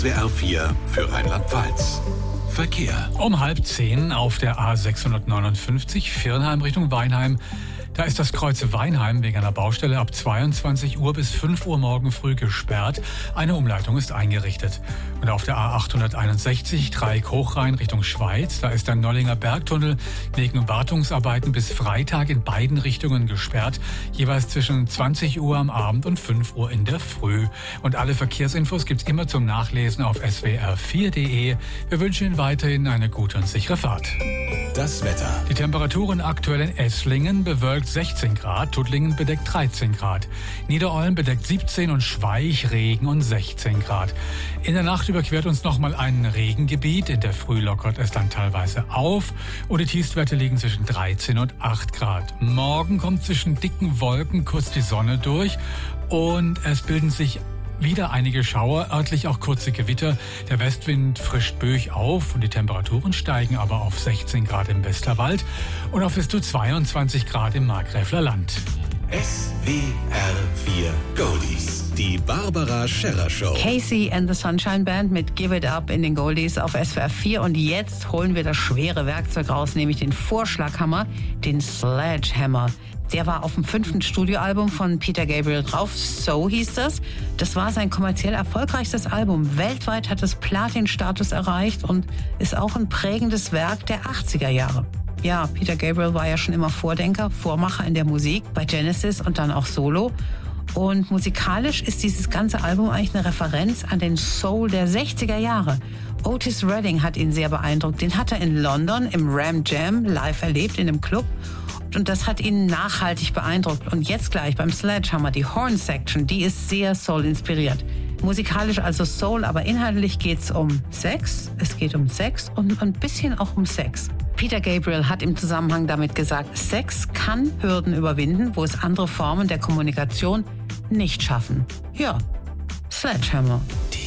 SWR 4 für Rheinland-Pfalz. Verkehr. Um 9:30 auf der A659 Viernheim Richtung Weinheim. Da ist das Kreuz Weinheim wegen einer Baustelle ab 22 Uhr bis 5 Uhr morgen früh gesperrt. Eine Umleitung ist eingerichtet. Und auf der A861 Dreieck-Hochrhein Richtung Schweiz, da ist der Nollinger Bergtunnel wegen Wartungsarbeiten bis Freitag in beiden Richtungen gesperrt. Jeweils zwischen 20 Uhr am Abend und 5 Uhr in der Früh. Und alle Verkehrsinfos gibt's immer zum Nachlesen auf swr4.de. Wir wünschen Ihnen weiterhin eine gute und sichere Fahrt. Das Wetter. Die Temperaturen aktuell in Esslingen bewölkt 16 Grad, Tuttlingen bedeckt 13 Grad. Niederolm bedeckt 17 und Schweich Regen und 16 Grad. In der Nacht überquert uns nochmal ein Regengebiet. In der Früh lockert es dann teilweise auf und die Tiefstwerte liegen zwischen 13 und 8 Grad. Morgen kommt zwischen dicken Wolken kurz die Sonne durch und es bilden sich wieder einige Schauer, örtlich auch kurze Gewitter. Der Westwind frischt böig auf und die Temperaturen steigen aber auf 16 Grad im Westerwald und auf bis zu 22 Grad im Markgräfler Land. SWR 4 Goldies. Die Barbara Scherrer Show. Casey and the Sunshine Band mit Give It Up in den Goldies auf SWR 4. Und jetzt holen wir das schwere Werkzeug raus, nämlich den Vorschlaghammer, den Sledgehammer. Der war auf dem 5. Studioalbum von Peter Gabriel drauf. So hieß das. Das war sein kommerziell erfolgreichstes Album. Weltweit hat es Platin-Status erreicht und ist auch ein prägendes Werk der 80er Jahre. Ja, Peter Gabriel war ja schon immer Vordenker, Vormacher in der Musik, bei Genesis und dann auch solo. Und musikalisch ist dieses ganze Album eigentlich eine Referenz an den Soul der 60er Jahre. Otis Redding hat ihn sehr beeindruckt. Den hat er in London im Ram Jam live erlebt in einem Club. Und das hat ihn nachhaltig beeindruckt. Und jetzt gleich beim Sledgehammer, die Horn Section, die ist sehr Soul-inspiriert. Musikalisch also Soul, aber inhaltlich geht's um Sex. Es geht um Sex und ein bisschen auch um Sex. Peter Gabriel hat im Zusammenhang damit gesagt, Sex kann Hürden überwinden, wo es andere Formen der Kommunikation nicht schaffen. Ja, Sledgehammer. Die